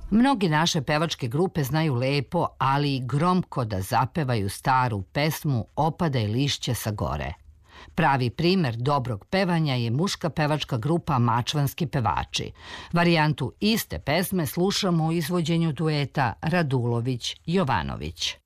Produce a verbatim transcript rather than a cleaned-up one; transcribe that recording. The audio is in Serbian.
Mnogi naše pevačke grupe znaju lepo, ali i gromko da zapevaju staru pesmu Opadaj lišće sa gore. Pravi primer dobrog pevanja je muška pevačka grupa Mačvanski pevači. Varijantu iste pesme slušamo u izvođenju dueta Radulović-Jovanović.